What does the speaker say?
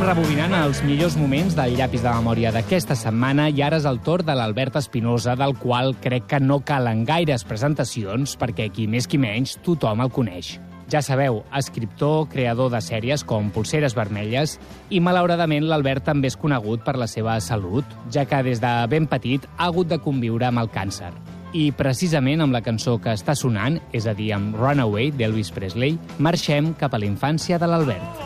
rebobinant els millors moments del llapis de memòria d'aquesta setmana i ara és el torn de l'Albert Espinosa, del qual crec que no calen gaires presentacions perquè qui més qui menys tothom el coneix. Ja sabeu, escriptor, creador de sèries com Polseres Vermelles i malauradament l'Albert també és conegut per la seva salut, ja que des de ben petit ha hagut de conviure amb el càncer. I precisament amb la cançó que està sonant, és a dir, amb Runaway d'Elvis Presley, marxem cap a la infància de l'Albert.